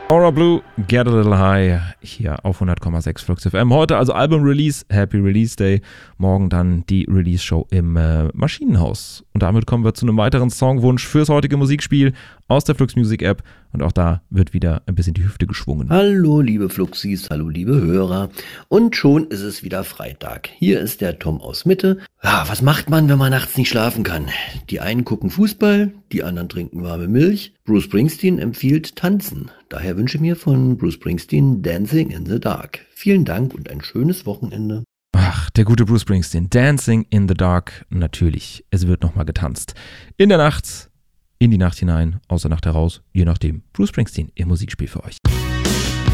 Aura Blue, Get a Little High, hier auf 100,6 Flux FM. Heute also Album-Release, Happy Release Day. Morgen dann die Release-Show im Maschinenhaus. Und damit kommen wir zu einem weiteren Songwunsch fürs heutige Musikspiel aus der Flux Music App. Und auch da wird wieder ein bisschen die Hüfte geschwungen. Hallo liebe Fluxis, hallo liebe Hörer. Und schon ist es wieder Freitag. Hier ist der Tom aus Mitte. Ja, was macht man, wenn man nachts nicht schlafen kann? Die einen gucken Fußball, die anderen trinken warme Milch. Bruce Springsteen empfiehlt Tanzen. Daher wünsche ich mir von Bruce Springsteen Dancing in the Dark. Vielen Dank und ein schönes Wochenende. Ach, der gute Bruce Springsteen. Dancing in the Dark. Natürlich, es wird nochmal getanzt. In der Nacht, in die Nacht hinein, aus der Nacht heraus, je nachdem. Bruce Springsteen im Musikspiel für euch.